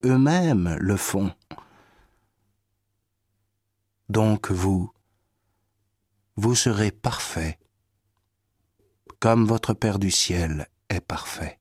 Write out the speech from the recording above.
eux-mêmes le font. Donc vous serez parfaits, comme votre Père du ciel est parfait.